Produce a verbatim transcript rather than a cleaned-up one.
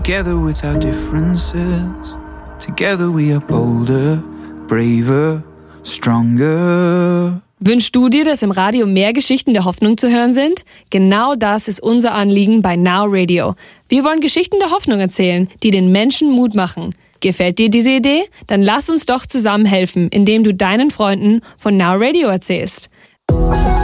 Together with our differences, together we are bolder, braver, stronger. Wünschst du dir, dass im Radio mehr Geschichten der Hoffnung zu hören sind? Genau das ist unser Anliegen bei Now Radio. Wir wollen Geschichten der Hoffnung erzählen, die den Menschen Mut machen. Gefällt dir diese Idee? Dann lass uns doch zusammen helfen, indem du deinen Freunden von Now Radio erzählst.